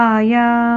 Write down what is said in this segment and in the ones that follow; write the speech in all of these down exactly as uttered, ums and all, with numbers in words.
ಆಯ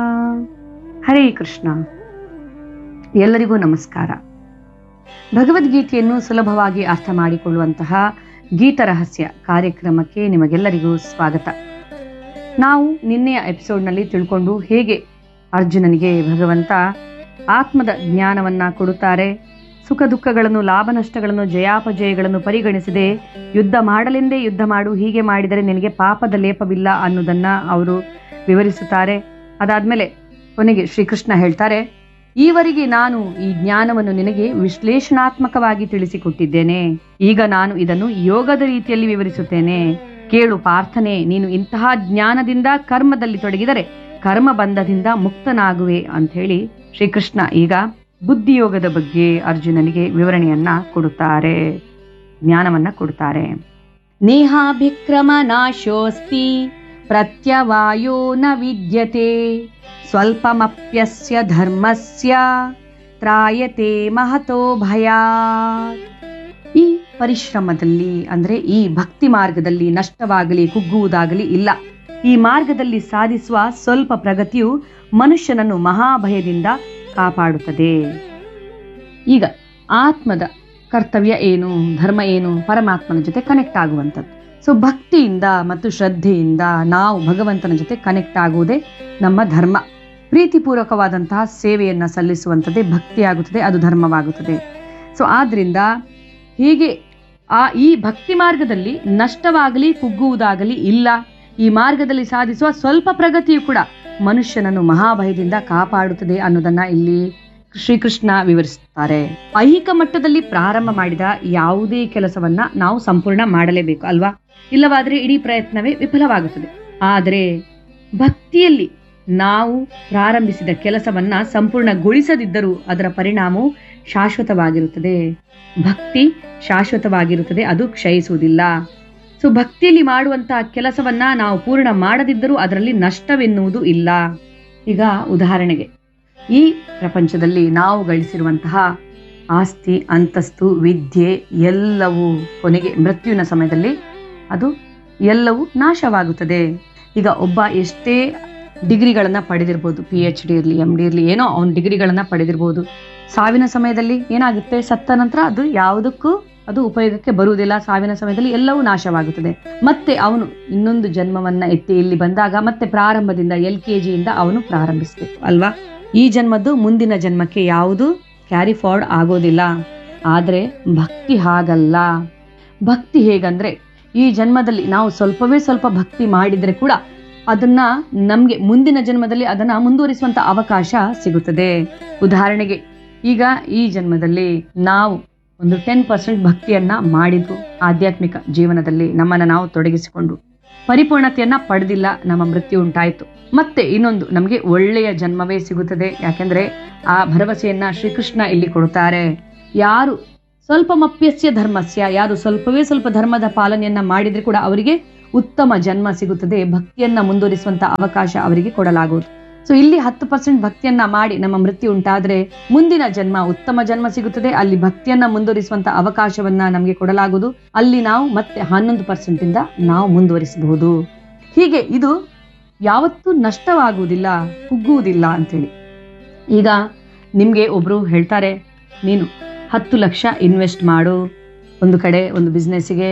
ಹರೇ ಕೃಷ್ಣ. ಎಲ್ಲರಿಗೂ ನಮಸ್ಕಾರ. ಭಗವದ್ಗೀತೆಯನ್ನು ಸುಲಭವಾಗಿ ಅರ್ಥ ಮಾಡಿಕೊಳ್ಳುವಂತಹ ಗೀತರಹಸ್ಯ ಕಾರ್ಯಕ್ರಮಕ್ಕೆ ನಿಮಗೆಲ್ಲರಿಗೂ ಸ್ವಾಗತ. ನಾವು ನಿನ್ನೆಯ ಎಪಿಸೋಡ್ನಲ್ಲಿ ತಿಳ್ಕೊಂಡು ಹೇಗೆ ಅರ್ಜುನನಿಗೆ ಭಗವಂತ ಆತ್ಮದ ಜ್ಞಾನವನ್ನ ಕೊಡುತ್ತಾರೆ, ಸುಖ ದುಃಖಗಳನ್ನು, ಲಾಭ ನಷ್ಟಗಳನ್ನು, ಜಯಾಪಜಯಗಳನ್ನು ಪರಿಗಣಿಸದೆ ಯುದ್ಧ ಮಾಡಲೆಂದೇ ಯುದ್ಧ ಮಾಡು, ಹೀಗೆ ಮಾಡಿದರೆ ನಿನಗೆ ಪಾಪದ ಲೇಪವಿಲ್ಲ ಅನ್ನೋದನ್ನ ಅವರು ವಿವರಿಸುತ್ತಾರೆ. ಅದಾದ್ಮೇಲೆ ಕೊನೆಗೆ ಶ್ರೀಕೃಷ್ಣ ಹೇಳ್ತಾರೆ, ಈವರೆಗೆ ನಾನು ಈ ಜ್ಞಾನವನ್ನು ನಿನಗೆ ವಿಶ್ಲೇಷಣಾತ್ಮಕವಾಗಿ ತಿಳಿಸಿಕೊಟ್ಟಿದ್ದೇನೆ, ಈಗ ನಾನು ಇದನ್ನು ಯೋಗದ ರೀತಿಯಲ್ಲಿ ವಿವರಿಸುತ್ತೇನೆ, ಕೇಳು ಪಾರ್ಥನೆ. ನೀನು ಇಂತಹ ಜ್ಞಾನದಿಂದ ಕರ್ಮದಲ್ಲಿ ತೊಡಗಿದರೆ ಕರ್ಮ ಬಂಧದಿಂದ ಮುಕ್ತನಾಗುವೆ ಅಂತ ಹೇಳಿ ಶ್ರೀಕೃಷ್ಣ ಈಗ ಬುದ್ಧಿಯೋಗದ ಬಗ್ಗೆ ಅರ್ಜುನನಿಗೆ ವಿವರಣೆಯನ್ನ ಕೊಡುತ್ತಾರೆ, ಜ್ಞಾನವನ್ನ ಕೊಡುತ್ತಾರೆ. ನೇಹಾಭಿಕ್ರಮ ನಾಶೋಸ್ತಿ ಪ್ರತ್ಯವಾಯೋ ನ ವಿದ್ಯತೆ ಸ್ವಲ್ಪಮಪ್ಯಸ್ಯ ಧರ್ಮಸ್ಯ ತ್ರಾಯತೆ ಮಹತೋ ಭಯಾತ್. ಈ ಪರಿಶ್ರಮದಲ್ಲಿ ಅಂದ್ರೆ ಈ ಭಕ್ತಿ ಮಾರ್ಗದಲ್ಲಿ ನಷ್ಟವಾಗಲಿ ಕುಗ್ಗುವುದಾಗಲಿ ಇಲ್ಲ. ಈ ಮಾರ್ಗದಲ್ಲಿ ಸಾಧಿಸುವ ಸ್ವಲ್ಪ ಪ್ರಗತಿಯು ಮನುಷ್ಯನನ್ನು ಮಹಾಭಯದಿಂದ ಕಾಪಾಡುತ್ತದೆ. ಈಗ ಆತ್ಮದ ಕರ್ತವ್ಯ ಏನು, ಧರ್ಮ ಏನು? ಪರಮಾತ್ಮನ ಜೊತೆ ಕನೆಕ್ಟ್ ಆಗುವಂಥದ್ದು. ಸೊ ಭಕ್ತಿಯಿಂದ ಮತ್ತು ಶ್ರದ್ಧೆಯಿಂದ ನಾವು ಭಗವಂತನ ಜೊತೆ ಕನೆಕ್ಟ್ ಆಗುವುದೇ ನಮ್ಮ ಧರ್ಮ. ಪ್ರೀತಿಪೂರ್ವಕವಾದಂತಹ ಸೇವೆಯನ್ನ ಸಲ್ಲಿಸುವಂಥದ್ದೇ ಭಕ್ತಿ ಆಗುತ್ತದೆ, ಅದು ಧರ್ಮವಾಗುತ್ತದೆ. ಸೊ ಆದ್ರಿಂದ ಹೀಗೆ ಆ ಈ ಭಕ್ತಿ ಮಾರ್ಗದಲ್ಲಿ ನಷ್ಟವಾಗಲಿ ಕುಗ್ಗುವುದಾಗಲಿ ಇಲ್ಲ. ಈ ಮಾರ್ಗದಲ್ಲಿ ಸಾಧಿಸುವ ಸ್ವಲ್ಪ ಪ್ರಗತಿಯು ಕೂಡ ಮನುಷ್ಯನನ್ನು ಮಹಾಭಯದಿಂದ ಕಾಪಾಡುತ್ತದೆ ಅನ್ನೋದನ್ನ ಇಲ್ಲಿ ಶ್ರೀಕೃಷ್ಣ ವಿವರಿಸುತ್ತಾರೆ. ಐಹಿಕ ಮಟ್ಟದಲ್ಲಿ ಪ್ರಾರಂಭ ಮಾಡಿದ ಯಾವುದೇ ಕೆಲಸವನ್ನ ನಾವು ಸಂಪೂರ್ಣ ಮಾಡಲೇಬೇಕು ಅಲ್ವಾ? ಇಲ್ಲವಾದ್ರೆ ಇಡೀ ಪ್ರಯತ್ನವೇ ವಿಫಲವಾಗುತ್ತದೆ. ಆದರೆ ಭಕ್ತಿಯಲ್ಲಿ ನಾವು ಪ್ರಾರಂಭಿಸಿದ ಕೆಲಸವನ್ನ ಸಂಪೂರ್ಣಗೊಳಿಸದಿದ್ದರೂ ಅದರ ಪರಿಣಾಮವು ಶಾಶ್ವತವಾಗಿರುತ್ತದೆ. ಭಕ್ತಿ ಶಾಶ್ವತವಾಗಿರುತ್ತದೆ, ಅದು ಕ್ಷಯಿಸುವುದಿಲ್ಲ. ಸೊ ಭಕ್ತಿಯಲ್ಲಿ ಮಾಡುವಂತಹ ಕೆಲಸವನ್ನ ನಾವು ಪೂರ್ಣ ಮಾಡದಿದ್ದರೂ ಅದರಲ್ಲಿ ನಷ್ಟವೆನ್ನುವುದು ಇಲ್ಲ. ಈಗ ಉದಾಹರಣೆಗೆ ಈ ಪ್ರಪಂಚದಲ್ಲಿ ನಾವು ಗಳಿಸಿರುವಂತಹ ಆಸ್ತಿ, ಅಂತಸ್ತು, ವಿದ್ಯೆ ಎಲ್ಲವೂ ಕೊನೆಗೆ ಮೃತ್ಯುವಿನ ಸಮಯದಲ್ಲಿ ಅದು ಎಲ್ಲವೂ ನಾಶವಾಗುತ್ತದೆ. ಈಗ ಒಬ್ಬ ಎಷ್ಟೇ ಡಿಗ್ರಿಗಳನ್ನ ಪಡೆದಿರ್ಬೋದು, ಪಿ ಎಚ್ ಡಿ ಇರಲಿ, ಎಂ ಡಿ ಇರಲಿ, ಏನೋ ಅವನ ಡಿಗ್ರಿಗಳನ್ನ ಪಡೆದಿರ್ಬೋದು, ಸಾವಿನ ಸಮಯದಲ್ಲಿ ಏನಾಗುತ್ತೆ? ಸತ್ತ ನಂತರ ಅದು ಯಾವುದಕ್ಕೂ ಅದು ಉಪಯೋಗಕ್ಕೆ ಬರುವುದಿಲ್ಲ. ಸಾವಿನ ಸಮಯದಲ್ಲಿ ಎಲ್ಲವೂ ನಾಶವಾಗುತ್ತದೆ. ಮತ್ತೆ ಅವನು ಇನ್ನೊಂದು ಜನ್ಮವನ್ನ ಎತ್ತಿ ಇಲ್ಲಿ ಬಂದಾಗ ಮತ್ತೆ ಪ್ರಾರಂಭದಿಂದ ಎಲ್ ಕೆ ಜಿಯಿಂದ ಅವನು ಪ್ರಾರಂಭಿಸಬೇಕು ಅಲ್ವಾ? ಈ ಜನ್ಮದ್ದು ಮುಂದಿನ ಜನ್ಮಕ್ಕೆ ಯಾವುದು ಕ್ಯಾರಿ ಫಾರ್ವರ್ಡ್ ಆಗೋದಿಲ್ಲ. ಆದ್ರೆ ಭಕ್ತಿ ಹಾಗಲ್ಲ. ಭಕ್ತಿ ಹೇಗಂದ್ರೆ ಈ ಜನ್ಮದಲ್ಲಿ ನಾವು ಸ್ವಲ್ಪವೇ ಸ್ವಲ್ಪ ಭಕ್ತಿ ಮಾಡಿದ್ರೆ ಕೂಡ ಅದನ್ನ ನಮ್ಗೆ ಮುಂದಿನ ಜನ್ಮದಲ್ಲಿ ಅದನ್ನ ಮುಂದುವರಿಸುವಂತ ಅವಕಾಶ ಸಿಗುತ್ತದೆ. ಉದಾಹರಣೆಗೆ ಈಗ ಈ ಜನ್ಮದಲ್ಲಿ ನಾವು ಒಂದು ಟೆನ್ ಪರ್ಸೆಂಟ್ ಭಕ್ತಿಯನ್ನ ಮಾಡಿದ್ವು, ಆಧ್ಯಾತ್ಮಿಕ ಜೀವನದಲ್ಲಿ ನಮ್ಮನ್ನ ನಾವು ತೊಡಗಿಸಿಕೊಂಡು ಪರಿಪೂರ್ಣತೆಯನ್ನ ಪಡೆದಿಲ್ಲ, ನಮ್ಮ ಮೃತ್ಯು ಉಂಟಾಯಿತು. ಮತ್ತೆ ಇನ್ನೊಂದು ನಮಗೆ ಒಳ್ಳೆಯ ಜನ್ಮವೇ ಸಿಗುತ್ತದೆ. ಯಾಕೆಂದ್ರೆ ಆ ಭರವಸೆಯನ್ನ ಶ್ರೀಕೃಷ್ಣ ಇಲ್ಲಿ ಕೊಡುತ್ತಾರೆ. ಯಾರು ಸ್ವಲ್ಪಮಪ್ಯಸ್ಯ ಧರ್ಮಸ್ಯ, ಯಾರು ಸ್ವಲ್ಪವೇ ಸ್ವಲ್ಪ ಧರ್ಮದ ಪಾಲನೆಯನ್ನ ಮಾಡಿದ್ರೆ ಕೂಡ ಅವರಿಗೆ ಉತ್ತಮ ಜನ್ಮ ಸಿಗುತ್ತದೆ, ಭಕ್ತಿಯನ್ನ ಮುಂದುವರಿಸುವಂತ ಅವಕಾಶ ಅವರಿಗೆ ಕೊಡಲಾಗುವುದು. ಸೊ ಇಲ್ಲಿ ಹತ್ತು ಪರ್ಸೆಂಟ್ ಭಕ್ತಿಯನ್ನ ಮಾಡಿ ನಮ್ಮ ಮೃತ್ಯು ಉಂಟಾದ್ರೆ ಮುಂದಿನ ಜನ್ಮ ಉತ್ತಮ ಜನ್ಮ ಸಿಗುತ್ತದೆ, ಅಲ್ಲಿ ಭಕ್ತಿಯನ್ನ ಮುಂದುವರಿಸುವಂತ ಅವಕಾಶವನ್ನ ನಮಗೆ ಕೊಡಲಾಗುವುದು. ಅಲ್ಲಿ ನಾವು ಮತ್ತೆ ಹನ್ನೊಂದು ಪರ್ಸೆಂಟ್ ಇಂದ ನಾವು ಮುಂದುವರಿಸಬಹುದು. ಹೀಗೆ ಇದು ಯಾವತ್ತೂ ನಷ್ಟವಾಗುವುದಿಲ್ಲ, ಕುಗ್ಗುವುದಿಲ್ಲ ಅಂತೇಳಿ. ಈಗ ನಿಮ್ಗೆ ಒಬ್ರು ಹೇಳ್ತಾರೆ, ನೀನು ಹತ್ತು ಲಕ್ಷ ಇನ್ವೆಸ್ಟ್ ಮಾಡು ಒಂದು ಕಡೆ ಒಂದು ಬಿಸ್ನೆಸ್ಸಿಗೆ,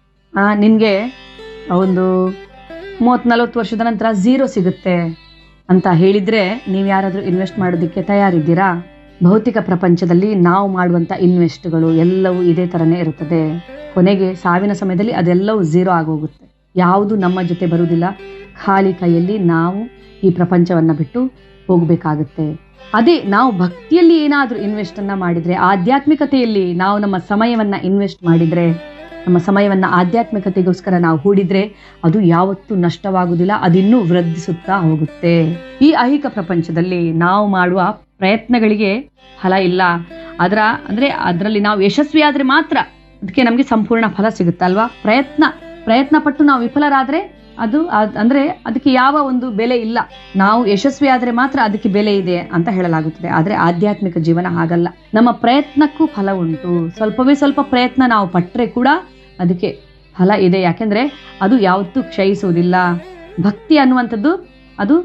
ನಿನ್ಗೆ ಒಂದು ಮೂವತ್ ನಲ್ವತ್ತು ವರ್ಷದ ನಂತರ ಝೀರೋ ಸಿಗುತ್ತೆ ಅಂತ ಹೇಳಿದ್ರೆ ನೀವು ಯಾರಾದ್ರೂ ಇನ್ವೆಸ್ಟ್ ಮಾಡೋದಕ್ಕೆ ತಯಾರಿದ್ದೀರಾ? ಭೌತಿಕ ಪ್ರಪಂಚದಲ್ಲಿ ನಾವು ಮಾಡುವಂತ ಇನ್ವೆಸ್ಟ್ಗಳು ಎಲ್ಲವೂ ಇದೇ ತರನೇ ಇರುತ್ತದೆ. ಕೊನೆಗೆ ಸಾವಿನ ಸಮಯದಲ್ಲಿ ಅದೆಲ್ಲವೂ ಝೀರೋ ಆಗೋಗುತ್ತೆ, ಯಾವುದು ನಮ್ಮ ಜೊತೆ ಬರುವುದಿಲ್ಲ. ಖಾಲಿ ಕೈಯಲ್ಲಿ ನಾವು ಈ ಪ್ರಪಂಚವನ್ನ ಬಿಟ್ಟು ಹೋಗ್ಬೇಕಾಗುತ್ತೆ. ಅದೇ ನಾವು ಭಕ್ತಿಯಲ್ಲಿ ಏನಾದ್ರೂ ಇನ್ವೆಸ್ಟ್ ಅನ್ನ ಮಾಡಿದ್ರೆ, ಆಧ್ಯಾತ್ಮಿಕತೆಯಲ್ಲಿ ನಾವು ನಮ್ಮ ಸಮಯವನ್ನ ಇನ್ವೆಸ್ಟ್ ಮಾಡಿದ್ರೆ, ನಮ್ಮ ಸಮಯವನ್ನ ಆಧ್ಯಾತ್ಮಿಕತೆಗೋಸ್ಕರ ನಾವು ಹೂಡಿದ್ರೆ ಅದು ಯಾವತ್ತೂ ನಷ್ಟವಾಗುವುದಿಲ್ಲ, ಅದಿನ್ನೂ ವೃದ್ಧಿಸುತ್ತಾ ಹೋಗುತ್ತೆ. ಈ ಐಹಿಕ ಪ್ರಪಂಚದಲ್ಲಿ ನಾವು ಮಾಡುವ ಪ್ರಯತ್ನಗಳಿಗೆ ಫಲ ಇಲ್ಲ. ಅದರ ಅಂದ್ರೆ ಅದರಲ್ಲಿ ನಾವು ಯಶಸ್ವಿ ಆದ್ರೆ ಮಾತ್ರ ಅದಕ್ಕೆ ನಮ್ಗೆ ಸಂಪೂರ್ಣ ಫಲ ಸಿಗುತ್ತಲ್ವಾ? ಪ್ರಯತ್ನ ಪ್ರಯತ್ನ ಪಟ್ಟು ನಾವು ವಿಫಲರಾದ್ರೆ ಅದು ಅಂದ್ರೆ ಅದಕ್ಕೆ ಯಾವ ಒಂದು ಬೆಲೆ ಇಲ್ಲ. ನಾವು ಯಶಸ್ವಿ ಆದ್ರೆ ಮಾತ್ರ ಅದಕ್ಕೆ ಬೆಲೆ ಇದೆ ಅಂತ ಹೇಳಲಾಗುತ್ತದೆ. ಆದ್ರೆ ಆಧ್ಯಾತ್ಮಿಕ ಜೀವನ ಹಾಗಲ್ಲ. ನಮ್ಮ ಪ್ರಯತ್ನಕ್ಕೂ ಫಲ ಉಂಟು. ಸ್ವಲ್ಪವೇ ಸ್ವಲ್ಪ ಪ್ರಯತ್ನ ನಾವು ಪಟ್ರೆ ಕೂಡ ಅದಕ್ಕೆ ಫಲ ಇದೆ. ಯಾಕೆಂದ್ರೆ ಅದು ಯಾವತ್ತೂ ಕ್ಷಯಿಸುವುದಿಲ್ಲ. ಭಕ್ತಿ ಅನ್ನುವಂಥದ್ದು ಅದು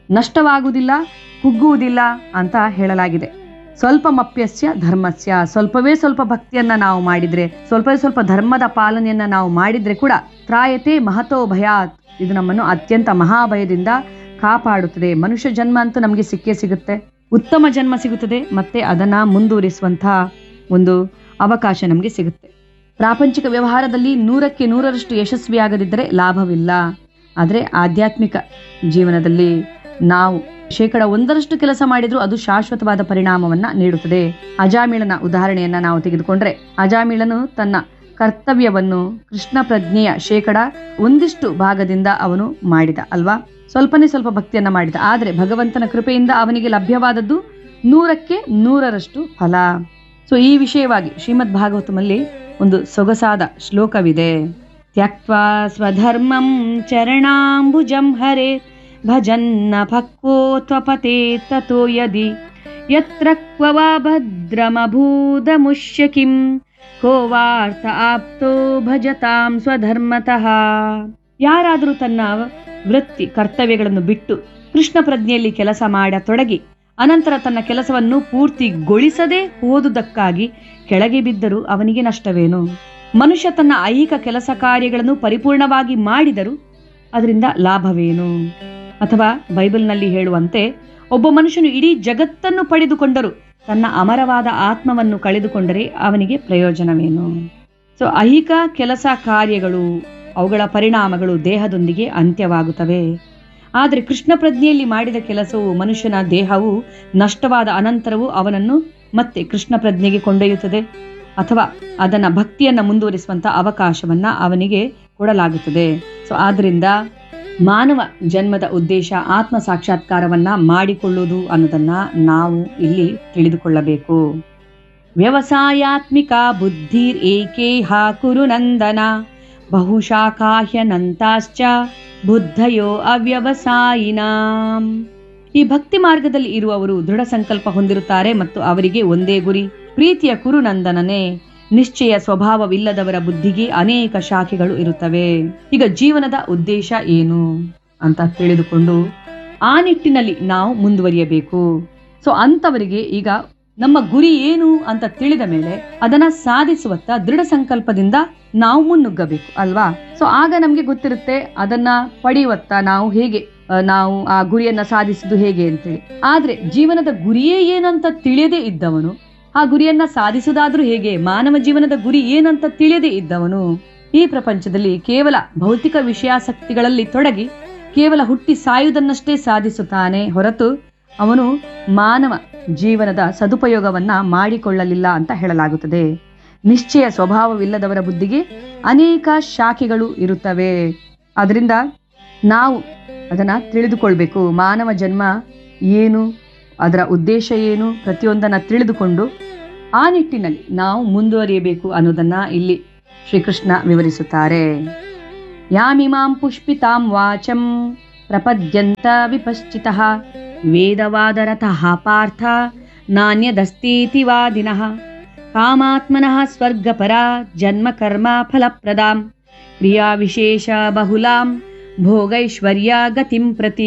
ನಷ್ಟವಾಗುವುದಿಲ್ಲ, ಕುಗ್ಗುವುದಿಲ್ಲ ಅಂತ ಹೇಳಲಾಗಿದೆ. ಸ್ವಲ್ಪಮಪ್ಯಸ್ಯ ಧರ್ಮಸ್ಯ, ಸ್ವಲ್ಪವೇ ಸ್ವಲ್ಪ ಭಕ್ತಿಯನ್ನ ನಾವು ಮಾಡಿದ್ರೆ, ಸ್ವಲ್ಪವೇ ಸ್ವಲ್ಪ ಧರ್ಮದ ಪಾಲನೆಯನ್ನ ನಾವು ಮಾಡಿದ್ರೆ ಕೂಡ ತ್ರಾಯತೆ ಮಹತೋ ಭಯಾತ್, ಇದು ನಮ್ಮನ್ನು ಅತ್ಯಂತ ಮಹಾಭಯದಿಂದ ಕಾಪಾಡುತ್ತದೆ. ಮನುಷ್ಯ ಜನ್ಮ ಅಂತೂ ನಮಗೆ ಸಿಕ್ಕೇ ಸಿಗುತ್ತೆ, ಉತ್ತಮ ಜನ್ಮ ಸಿಗುತ್ತದೆ, ಮತ್ತೆ ಅದನ್ನ ಮುಂದುವರಿಸುವಂತಹ ಒಂದು ಅವಕಾಶ ನಮಗೆ ಸಿಗುತ್ತೆ. ಪ್ರಾಪಂಚಿಕ ವ್ಯವಹಾರದಲ್ಲಿ ನೂರಕ್ಕೆ ನೂರರಷ್ಟು ಯಶಸ್ವಿಯಾಗದಿದ್ದರೆ ಲಾಭವಿಲ್ಲ. ಆದರೆ ಆಧ್ಯಾತ್ಮಿಕ ಜೀವನದಲ್ಲಿ ನಾವು ಶೇಕಡ ಒಂದರಷ್ಟು ಕೆಲಸ ಮಾಡಿದ್ರೂ ಅದು ಶಾಶ್ವತವಾದ ಪರಿಣಾಮವನ್ನ ನೀಡುತ್ತದೆ. ಅಜಾಮಿಳನ ಉದಾಹರಣೆಯನ್ನ ನಾವು ತೆಗೆದುಕೊಂಡ್ರೆ, ಅಜಾಮಿಳನು ತನ್ನ ಕರ್ತವ್ಯವನ್ನು ಕೃಷ್ಣ ಪ್ರಜ್ಞೆಯ ಶೇಕಡ ಒಂದಿಷ್ಟು ಭಾಗದಿಂದ ಅವನು ಮಾಡಿದ ಅಲ್ವಾ, ಸ್ವಲ್ಪನೇ ಸ್ವಲ್ಪ ಭಕ್ತಿಯನ್ನ ಮಾಡಿದ. ಆದರೆ ಭಗವಂತನ ಕೃಪೆಯಿಂದ ಅವನಿಗೆ ಲಭ್ಯವಾದದ್ದು ನೂರಕ್ಕೆ ನೂರರಷ್ಟು ಫಲ. ಸೊ ಈ ವಿಷಯವಾಗಿ ಶ್ರೀಮದ್ ಭಾಗವತಮಲ್ಲಿ ಒಂದು ಸೊಗಸಾದ ಶ್ಲೋಕವಿದೆ. ತ್ಯಕ್ವಾ ಸ್ವಧರ್ಮಂ ಚರಣಾಂಬುಜಂ ಹರೇ ಭಜನ್ನ ಭಕ್ವೋ ತ್ವಪತೆ ತತೋ ಯದಿ ಯತ್ರ ಕ್ವವಾ ಭದ್ರಮಭೂದಮುಷ್ಯ ಕಿಂ ಕೋವಾರ್ಥ ಆಪ್ತೋ ಭಜತಾಂ ಸ್ವಧರ್ಮತಃ. ಯಾರಾದರೂ ತನ್ನ ವೃತ್ತಿ ಕರ್ತವ್ಯಗಳನ್ನು ಬಿಟ್ಟು ಕೃಷ್ಣ ಪ್ರಜ್ಞೆಯಲ್ಲಿ ಕೆಲಸ ಮಾಡತೊಡಗಿ ಅನಂತರ ತನ್ನ ಕೆಲಸವನ್ನು ಪೂರ್ತಿಗೊಳಿಸದೆ ಹೋದುದಕ್ಕಾಗಿ ಕೆಳಗೆ ಬಿದ್ದರೂ ಅವನಿಗೆ ನಷ್ಟವೇನು? ಮನುಷ್ಯ ತನ್ನ ಐಹಿಕ ಕೆಲಸ ಕಾರ್ಯಗಳನ್ನು ಪರಿಪೂರ್ಣವಾಗಿ ಮಾಡಿದರೂ ಅದರಿಂದ ಲಾಭವೇನು? ಅಥವಾ ಬೈಬಲ್ನಲ್ಲಿ ಹೇಳುವಂತೆ, ಒಬ್ಬ ಮನುಷ್ಯನು ಇಡೀ ಜಗತ್ತನ್ನು ಪಡೆದುಕೊಂಡರೂ ತನ್ನ ಅಮರವಾದ ಆತ್ಮವನ್ನು ಕಳೆದುಕೊಂಡರೆ ಅವನಿಗೆ ಪ್ರಯೋಜನವೇನು? ಸೊ ಐಹಿಕ ಕೆಲಸ ಕಾರ್ಯಗಳು, ಅವುಗಳ ಪರಿಣಾಮಗಳು ದೇಹದೊಂದಿಗೆ ಅಂತ್ಯವಾಗುತ್ತವೆ. ಆದರೆ ಕೃಷ್ಣ ಪ್ರಜ್ಞೆಯಲ್ಲಿ ಮಾಡಿದ ಕೆಲಸವು ಮನುಷ್ಯನ ದೇಹವು ನಷ್ಟವಾದ ಅನಂತರವೂ ಅವನನ್ನು ಮತ್ತೆ ಕೃಷ್ಣ ಪ್ರಜ್ಞೆಗೆ ಕೊಂಡೊಯ್ಯುತ್ತದೆ, ಅಥವಾ ಅದನ್ನ ಭಕ್ತಿಯನ್ನ ಮುಂದುವರಿಸುವಂತ ಅವಕಾಶವನ್ನ ಅವನಿಗೆ ಕೊಡಲಾಗುತ್ತದೆ. ಸೊ ಆದ್ರಿಂದ ಮಾನವ ಜನ್ಮದ ಉದ್ದೇಶ ಆತ್ಮ ಸಾಕ್ಷಾತ್ಕಾರವನ್ನ ಮಾಡಿಕೊಳ್ಳುವುದು ಅನ್ನೋದನ್ನ ನಾವು ಇಲ್ಲಿ ತಿಳಿದುಕೊಳ್ಳಬೇಕು. ವ್ಯವಸಾಯಾತ್ಮಿಕ ಬುದ್ಧಿರ್ ಏಕೇಹ ಕುರು ನಂದನ ಬಹುಶಾಖಾಹ್ಯನಂತಾಶ್ಚ ಬುದ್ಧಯೋ ಅವ್ಯವಸಾಯಿನಾಂ. ಈ ಭಕ್ತಿ ಮಾರ್ಗದಲ್ಲಿ ಇರುವವರು ದೃಢ ಸಂಕಲ್ಪ ಹೊಂದಿರುತ್ತಾರೆ ಮತ್ತು ಅವರಿಗೆ ಒಂದೇ ಗುರಿ. ಪ್ರೀತಿಯ ಕುರುನಂದನನೇ, ನಿಶ್ಚಯ ಸ್ವಭಾವವಿಲ್ಲದವರ ಬುದ್ಧಿಗೆ ಅನೇಕ ಶಾಖೆಗಳು ಇರುತ್ತವೆ. ಈಗ ಜೀವನದ ಉದ್ದೇಶ ಏನು ಅಂತ ತಿಳಿದುಕೊಂಡು ಆ ನಿಟ್ಟಿನಲ್ಲಿ ನಾವು ಮುಂದುವರಿಯಬೇಕು. ಸೊ ಅಂತವರಿಗೆ ಈಗ ನಮ್ಮ ಗುರಿ ಏನು ಅಂತ ತಿಳಿದ ಮೇಲೆ ಅದನ್ನ ಸಾಧಿಸುವತ್ತ ದೃಢ ಸಂಕಲ್ಪದಿಂದ ನಾವು ಮುನ್ನುಗ್ಗಬೇಕು ಅಲ್ವಾ. ಸೊ ಆಗ ನಮ್ಗೆ ಗೊತ್ತಿರುತ್ತೆ ಅದನ್ನ ಪಡೆಯುವತ್ತ ನಾವು ಹೇಗೆ ನಾವು ಆ ಗುರಿಯನ್ನ ಸಾಧಿಸುದು ಹೇಗೆ ಅಂತೇಳಿ. ಆದ್ರೆ ಜೀವನದ ಗುರಿಯೇ ಏನಂತ ತಿಳಿಯದೇ ಇದ್ದವನು ಆ ಗುರಿಯನ್ನ ಸಾಧಿಸುವುದಾದ್ರೂ ಹೇಗೆ? ಮಾನವ ಜೀವನದ ಗುರಿ ಏನಂತ ತಿಳಿಯದೇ ಇದ್ದವನು ಈ ಪ್ರಪಂಚದಲ್ಲಿ ಕೇವಲ ಭೌತಿಕ ವಿಷಯಾಸಕ್ತಿಗಳಲ್ಲಿ ತೊಡಗಿ ಕೇವಲ ಹುಟ್ಟಿ ಸಾಯುವುದನ್ನಷ್ಟೇ ಸಾಧಿಸುತ್ತಾನೆ ಹೊರತು ಅವನು ಮಾನವ ಜೀವನದ ಸದುಪಯೋಗವನ್ನ ಮಾಡಿಕೊಳ್ಳಲಿಲ್ಲ ಅಂತ ಹೇಳಲಾಗುತ್ತದೆ. ನಿಶ್ಚಯ ಸ್ವಭಾವವಿಲ್ಲದವರ ಬುದ್ಧಿಗೆ ಅನೇಕ ಶಾಖೆಗಳು ಇರುತ್ತವೆ. ಅದರಿಂದ ನಾವು ಅದನ್ನ ತಿಳಿದುಕೊಳ್ಬೇಕು. ಮಾನವ ಜನ್ಮ ಏನು, ಅದರ ಉದ್ದೇಶ ಏನು, ಪ್ರತಿಯೊಂದನ್ನ ತಿಳಿದುಕೊಂಡು ಆ ನಿಟ್ಟಿನಲ್ಲಿ ನಾವು ಮುಂದುವರಿಯಬೇಕು ಅನ್ನೋದನ್ನ ಇಲ್ಲಿ ಶ್ರೀಕೃಷ್ಣ ವಿವರಿಸುತ್ತಾರೆ. ಯಾಮಿಮಾಂ ಪುಷ್ಪಿತಾಂ ವಾಚಂ ಪ್ರಪದ್ಯಂತ ವಿಪಶ್ಚಿತಃ ವೇದವಾದರತಃ ಪಾರ್ಥ ನಾಣ್ಯದಸ್ತೀತಿ ವಾದಿನಃ ಕಾಮಾತ್ಮನಃ ಸ್ವರ್ಗಪರ ಜನ್ಮ ಕರ್ಮ ಫಲಪ್ರದಾಂ ಕ್ರಿಯಾ ವಿಶೇಷ ಬಹುಲಾಂ ಭೋಗೈಶ್ವರ್ಯ ಗತಿಂ ಪ್ರತಿ.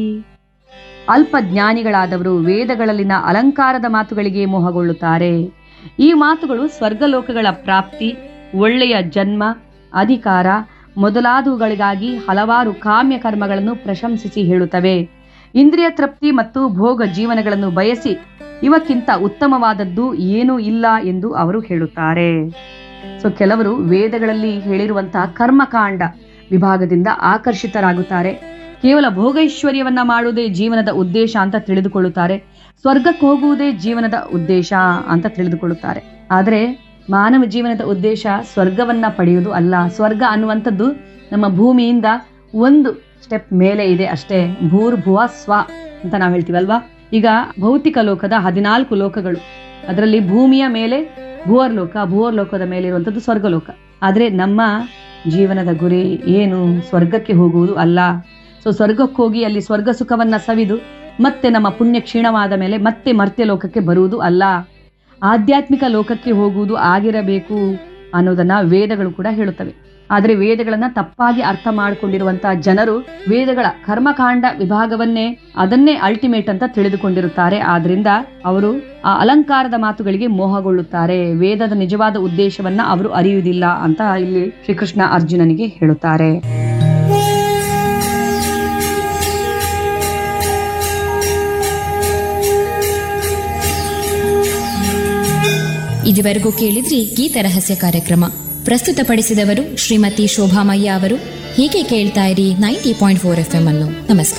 ಅಲ್ಪ ಜ್ಞಾನಿಗಳಾದವರು ವೇದಗಳಲ್ಲಿನ ಅಲಂಕಾರದ ಮಾತುಗಳಿಗೆ ಮೋಹಗೊಳ್ಳುತ್ತಾರೆ. ಈ ಮಾತುಗಳು ಸ್ವರ್ಗಲೋಕಗಳ ಪ್ರಾಪ್ತಿ, ಒಳ್ಳೆಯ ಜನ್ಮ, ಅಧಿಕಾರ ಮೊದಲಾದವುಗಳಿಗಾಗಿ ಹಲವಾರು ಕಾಮ್ಯ ಕರ್ಮಗಳನ್ನು ಪ್ರಶಂಸಿಸಿ ಹೇಳುತ್ತವೆ. ಇಂದ್ರಿಯ ತೃಪ್ತಿ ಮತ್ತು ಭೋಗ ಜೀವನಗಳನ್ನು ಬಯಸಿ ಇವಕ್ಕಿಂತ ಉತ್ತಮವಾದದ್ದು ಏನೂ ಇಲ್ಲ ಎಂದು ಅವರು ಹೇಳುತ್ತಾರೆ. ಸೊ ಕೆಲವರು ವೇದಗಳಲ್ಲಿ ಹೇಳಿರುವಂತಹ ಕರ್ಮಕಾಂಡ ವಿಭಾಗದಿಂದ ಆಕರ್ಷಿತರಾಗುತ್ತಾರೆ. ಕೇವಲ ಭೋಗೈಶ್ವರ್ಯವನ್ನ ಮಾಡುವುದೇ ಜೀವನದ ಉದ್ದೇಶ ಅಂತ ತಿಳಿದುಕೊಳ್ಳುತ್ತಾರೆ. ಸ್ವರ್ಗಕ್ಕೆ ಹೋಗುವುದೇ ಜೀವನದ ಉದ್ದೇಶ ಅಂತ ತಿಳಿದುಕೊಳ್ಳುತ್ತಾರೆ. ಆದರೆ ಮಾನವ ಜೀವನದ ಉದ್ದೇಶ ಸ್ವರ್ಗವನ್ನ ಪಡೆಯುವುದು ಅಲ್ಲ. ಸ್ವರ್ಗ ಅನ್ನುವಂಥದ್ದು ನಮ್ಮ ಭೂಮಿಯಿಂದ ಒಂದು ಸ್ಟೆಪ್ ಮೇಲೆ ಇದೆ ಅಷ್ಟೇ. ಭೂರ್ ಭುವ ಸ್ವ ಅಂತ ನಾವು ಹೇಳ್ತೀವಲ್ವಾ. ಈಗ ಭೌತಿಕ ಲೋಕದ ಹದಿನಾಲ್ಕು ಲೋಕಗಳು, ಅದರಲ್ಲಿ ಭೂಮಿಯ ಮೇಲೆ ಭೂವರ್ ಲೋಕ, ಭೂವರ್ ಲೋಕದ ಮೇಲೆ ಇರುವಂಥದ್ದು ಸ್ವರ್ಗಲೋಕ. ಆದ್ರೆ ನಮ್ಮ ಜೀವನದ ಗುರಿ ಏನು? ಸ್ವರ್ಗಕ್ಕೆ ಹೋಗುವುದು ಅಲ್ಲ. ಸೊ ಸ್ವರ್ಗಕ್ಕೆ ಹೋಗಿ ಅಲ್ಲಿ ಸ್ವರ್ಗ ಸುಖವನ್ನ ಸವಿದು ಮತ್ತೆ ನಮ್ಮ ಪುಣ್ಯ ಕ್ಷೀಣವಾದ ಮೇಲೆ ಮತ್ತೆ ಮರ್ತ್ಯ ಲೋಕಕ್ಕೆ ಬರುವುದು ಅಲ್ಲ. ಆಧ್ಯಾತ್ಮಿಕ ಲೋಕಕ್ಕೆ ಹೋಗುವುದು ಆಗಿರಬೇಕು ಅನ್ನೋದನ್ನ ವೇದಗಳು ಕೂಡ ಹೇಳುತ್ತವೆ. ಆದರೆ ವೇದಗಳನ್ನ ತಪ್ಪಾಗಿ ಅರ್ಥ ಮಾಡಿಕೊಂಡಿರುವಂತಹ ಜನರು ವೇದಗಳ ಕರ್ಮಕಾಂಡ ವಿಭಾಗವನ್ನೇ ಅದನ್ನೇ ಅಲ್ಟಿಮೇಟ್ ಅಂತ ತಿಳಿದುಕೊಂಡಿರುತ್ತಾರೆ. ಆದ್ರಿಂದ ಅವರು ಆ ಅಲಂಕಾರದ ಮಾತುಗಳಿಗೆ ಮೋಹಗೊಳ್ಳುತ್ತಾರೆ. ವೇದದ ನಿಜವಾದ ಉದ್ದೇಶವನ್ನ ಅವರು ಅರಿಯುವುದಿಲ್ಲ ಅಂತ ಇಲ್ಲಿ ಶ್ರೀಕೃಷ್ಣ ಅರ್ಜುನನಿಗೆ ಹೇಳುತ್ತಾರೆ. ಇದುವರೆಗೂ ಕೇಳಿದ್ರಿ ಗೀತ ರಹಸ್ಯ ಕಾರ್ಯಕ್ರಮ. ಪ್ರಸ್ತುತಪಡಿಸಿದವರು ಶ್ರೀಮತಿ ಶೋಭಾಮಯ್ಯ ಅವರು. ಹೀಗೆ ಕೇಳ್ತಾ ಇರಿ ninety point four F M ಅನ್ನು. ನಮಸ್ಕಾರ.